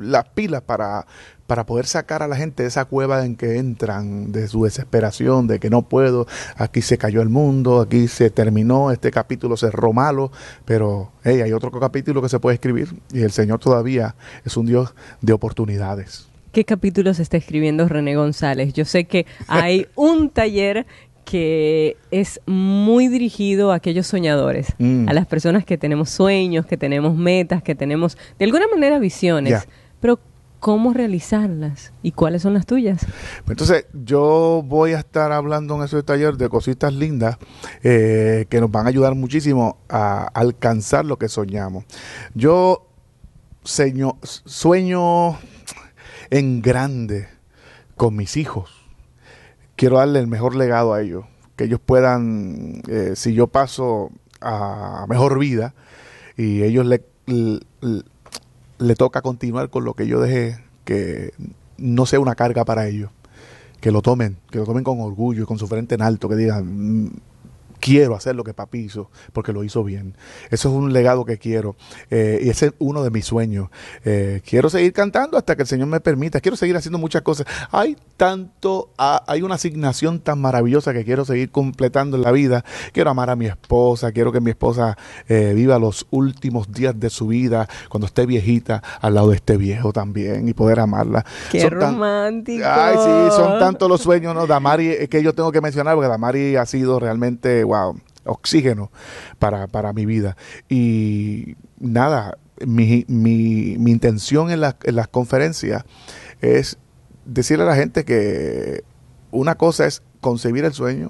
las pilas para poder sacar a la gente de esa cueva en que entran, de su desesperación, de que no puedo, aquí se cayó el mundo, aquí se terminó, este capítulo cerró malo, pero hey, hay otro capítulo que se puede escribir y el Señor todavía es un Dios de oportunidades. ¿Qué capítulo se está escribiendo René González? Yo sé que hay un taller que es muy dirigido a aquellos soñadores, a las personas que tenemos sueños, que tenemos metas, que tenemos de alguna manera visiones, pero ¿cómo realizarlas? ¿Y cuáles son las tuyas? Entonces, yo voy a estar hablando en ese taller de cositas lindas que nos van a ayudar muchísimo a alcanzar lo que soñamos. Yo sueño en grande con mis hijos. Quiero darle el mejor legado a ellos, que ellos puedan, si yo paso a mejor vida y ellos le toca continuar con lo que yo dejé, que no sea una carga para ellos, que lo tomen con orgullo y con su frente en alto, que digan, quiero hacer lo que papi hizo, porque lo hizo bien. Eso es un legado que quiero, y ese es uno de mis sueños. Quiero seguir cantando hasta que el Señor me permita, quiero seguir haciendo muchas cosas. Hay una asignación tan maravillosa que quiero seguir completando en la vida. Quiero amar a mi esposa, quiero que mi esposa viva los últimos días de su vida, cuando esté viejita, al lado de este viejo también, y poder amarla. ¡Qué romántico! Ay, sí, son tantos los sueños, ¿no? Damari, que yo tengo que mencionar, porque Damari ha sido realmente, wow, oxígeno para mi vida. Y nada, mi intención en las conferencias es decirle a la gente que una cosa es concebir el sueño,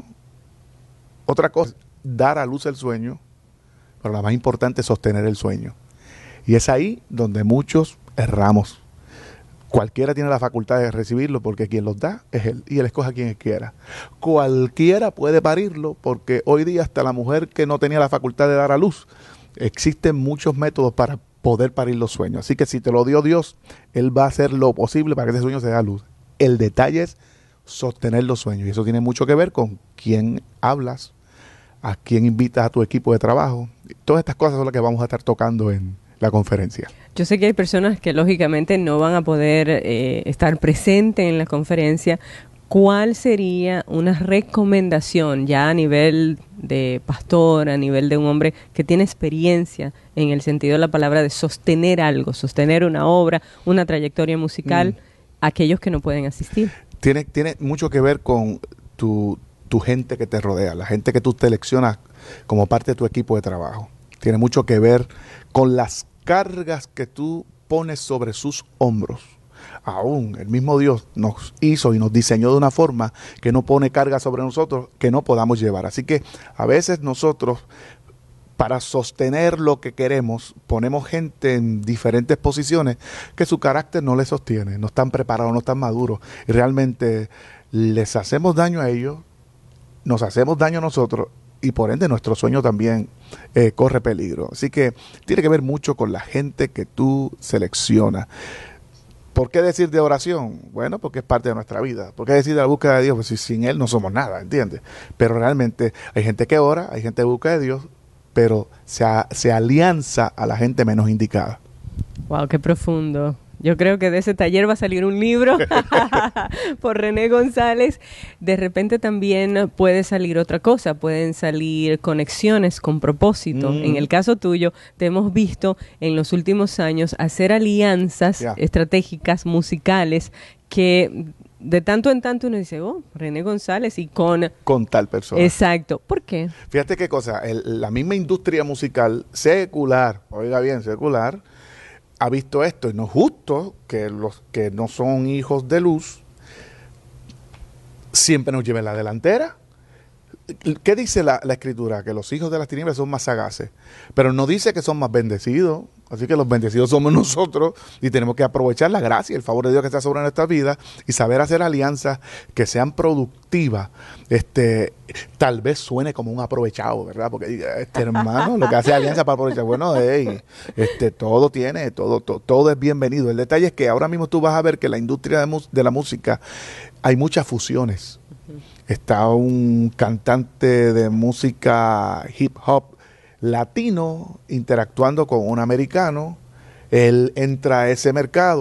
otra cosa es dar a luz el sueño, pero la más importante es sostener el sueño. Y es ahí donde muchos erramos. Cualquiera tiene la facultad de recibirlo porque quien los da es Él, y Él escoge a quien Él quiera. Cualquiera puede parirlo porque hoy día hasta la mujer que no tenía la facultad de dar a luz, existen muchos métodos para poder parir los sueños. Así que si te lo dio Dios, Él va a hacer lo posible para que ese sueño se dé a luz. El detalle es sostener los sueños, y eso tiene mucho que ver con quién hablas, a quién invitas a tu equipo de trabajo. Todas estas cosas son las que vamos a estar tocando en la conferencia. Yo sé que hay personas que lógicamente no van a poder estar presentes en la conferencia. ¿Cuál sería una recomendación ya a nivel de pastor, a nivel de un hombre que tiene experiencia en el sentido de la palabra de sostener algo, sostener una obra, una trayectoria musical, a aquellos que no pueden asistir? Tiene mucho que ver con tu gente que te rodea, la gente que tú seleccionas como parte de tu equipo de trabajo. Tiene mucho que ver con las cargas que tú pones sobre sus hombros. Aún el mismo Dios nos hizo y nos diseñó de una forma que no pone carga sobre nosotros que no podamos llevar. Así que a veces nosotros, para sostener lo que queremos, ponemos gente en diferentes posiciones que su carácter no les sostiene, no están preparados, no están maduros, y realmente les hacemos daño a ellos, nos hacemos daño a nosotros, y por ende nuestro sueño también corre peligro. Así que tiene que ver mucho con la gente que tú seleccionas. ¿Por qué decir de oración? Bueno, porque es parte de nuestra vida. ¿Por qué decir de la búsqueda de Dios? Pues si sin Él no somos nada, ¿entiendes? Pero realmente hay gente que ora, hay gente que busca de Dios, pero se alianza a la gente menos indicada. Wow, qué profundo. Yo creo que de ese taller va a salir un libro por René González. De repente también puede salir otra cosa, pueden salir conexiones con propósito. En el caso tuyo, te hemos visto en los últimos años hacer alianzas estratégicas, musicales, que de tanto en tanto uno dice, oh, René González y con tal persona. Exacto. ¿Por qué? Fíjate qué cosa, la misma industria musical secular, oiga bien, secular, ha visto esto, y no es justo que los que no son hijos de luz siempre nos lleven la delantera. ¿Qué dice la Escritura? Que los hijos de las tinieblas son más sagaces, pero no dice que son más bendecidos. Así que los bendecidos somos nosotros, y tenemos que aprovechar la gracia y el favor de Dios que está sobre nuestras vidas y saber hacer alianzas que sean productivas. Tal vez suene como un aprovechado, ¿verdad? Porque hermano, lo que hace alianza para aprovechar, bueno, todo es bienvenido. El detalle es que ahora mismo tú vas a ver que en la industria de la música hay muchas fusiones. Está un cantante de música hip hop latino interactuando con un americano. Él entra a ese mercado